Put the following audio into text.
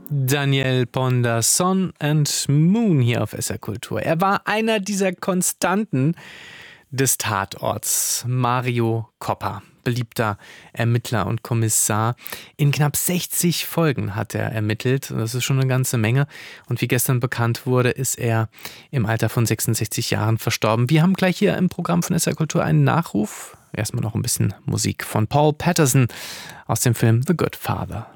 Daniel Ponder, Sun and Moon hier auf SR Kultur. Er war einer dieser Konstanten des Tatorts, Mario Coppa, beliebter Ermittler und Kommissar. In knapp 60 Folgen hat er ermittelt. Das ist schon eine ganze Menge. Und wie gestern bekannt wurde, ist er im Alter von 66 Jahren verstorben. Wir haben gleich hier im Programm von SR Kultur einen Nachruf. Erstmal noch ein bisschen Musik von Paul Patterson aus dem Film The Good Father.